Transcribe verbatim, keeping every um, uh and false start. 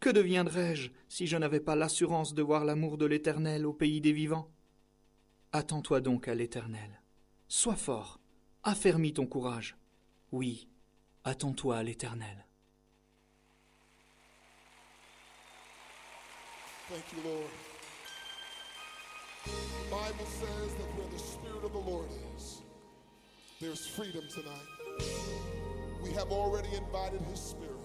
Que deviendrais-je si je n'avais pas l'assurance de voir l'amour de l'Éternel au pays des vivants? Attends-toi donc à l'Éternel. Sois fort, affermis ton courage. Oui, attends-toi à l'Éternel. Thank you, Lord. The Bible says that where the Spirit of the Lord is, there's freedom tonight. We have already invited His Spirit.